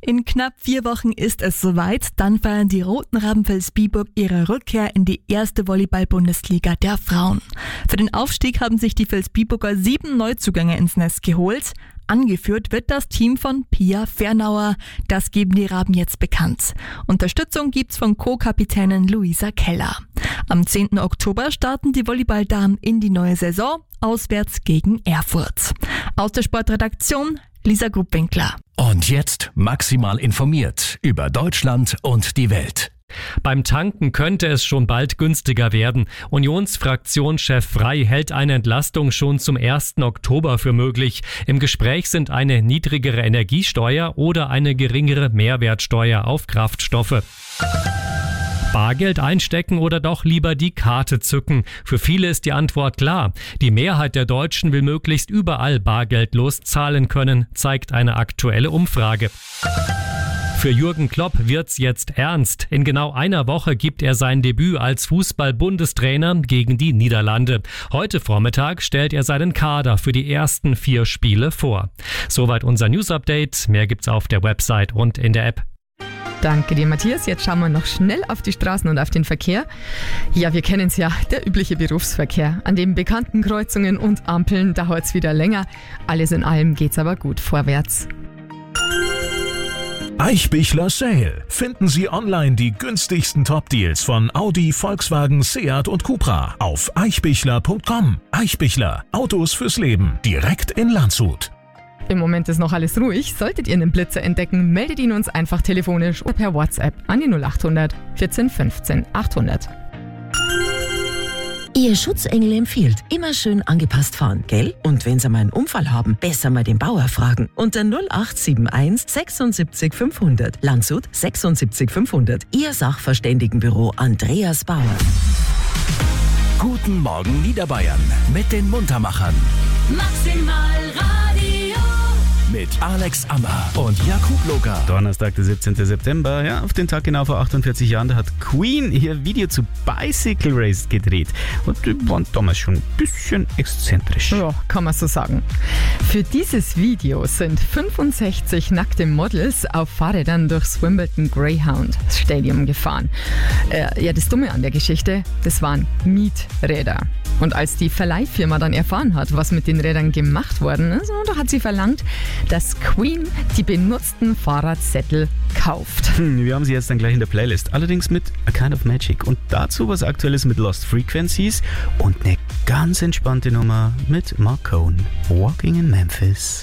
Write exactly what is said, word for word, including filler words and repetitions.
In knapp vier Wochen ist es soweit. Dann feiern die Roten Raben Vilsbiburg ihre Rückkehr in die erste Volleyball-Bundesliga der Frauen. Für den Aufstieg haben sich die Vilsbiburger sieben Neuzugänge ins Nest geholt. Angeführt wird das Team von Pia Fernauer. Das geben die Raben jetzt bekannt. Unterstützung gibt's von Co-Kapitänin Luisa Keller. Am zehnten Oktober starten die Volleyballdamen in die neue Saison, auswärts gegen Erfurt. Aus der Sportredaktion Lisa Grubwinkler. Und jetzt maximal informiert über Deutschland und die Welt. Beim Tanken könnte es schon bald günstiger werden. Unionsfraktionschef Frey hält eine Entlastung schon zum ersten Oktober für möglich. Im Gespräch sind eine niedrigere Energiesteuer oder eine geringere Mehrwertsteuer auf Kraftstoffe. Bargeld einstecken oder doch lieber die Karte zücken? Für viele ist die Antwort klar. Die Mehrheit der Deutschen will möglichst überall bargeldlos zahlen können, zeigt eine aktuelle Umfrage. Für Jürgen Klopp wird's jetzt ernst. In genau einer Woche gibt er sein Debüt als Fußball-Bundestrainer gegen die Niederlande. Heute Vormittag stellt er seinen Kader für die ersten vier Spiele vor. Soweit unser News-Update. Mehr gibt's auf der Website und in der App. Danke dir, Matthias. Jetzt schauen wir noch schnell auf die Straßen und auf den Verkehr. Ja, wir kennen es ja, der übliche Berufsverkehr. An den bekannten Kreuzungen und Ampeln dauert es wieder länger. Alles in allem geht's aber gut vorwärts. Eichbichler Sale. Finden Sie online die günstigsten Top-Deals von Audi, Volkswagen, Seat und Cupra auf eichbichler punkt com. Eichbichler. Autos fürs Leben. Direkt in Landshut. Im Moment ist noch alles ruhig. Solltet ihr einen Blitzer entdecken, meldet ihn uns einfach telefonisch oder per WhatsApp an die null acht hundert vierzehn fünfzehn achthundert. Ihr Schutzengel empfiehlt, immer schön angepasst fahren, gell? Und wenn Sie mal einen Unfall haben, besser mal den Bauer fragen. Unter null acht sieben eins sechsundsiebzig fünfhundert. Landshut sechsundsiebzig fünfhundert. Ihr Sachverständigenbüro Andreas Bauer. Guten Morgen Niederbayern mit den Muntermachern. Maximal Radio. Mit Alex Ammer und Jakub Loga. Donnerstag, der siebzehnten September. Ja, auf den Tag genau vor achtundvierzig Jahren, da hat Queen ihr Video zu Bicycle Race gedreht. Und die waren damals schon ein bisschen exzentrisch. Ja, kann man so sagen. Für dieses Video sind fünfundsechzig nackte Models auf Fahrrädern durchs Wimbledon Greyhound Stadium gefahren. Äh, ja, das Dumme an der Geschichte, das waren Mieträder. Und als die Verleihfirma dann erfahren hat, was mit den Rädern gemacht worden ist, da hat sie verlangt, dass Queen die benutzten Fahrradsättel kauft. Hm, wir haben sie jetzt dann gleich in der Playlist. Allerdings mit A Kind of Magic. Und dazu was Aktuelles mit Lost Frequencies und eine ganz entspannte Nummer mit Mark Cohn. Walking in Memphis.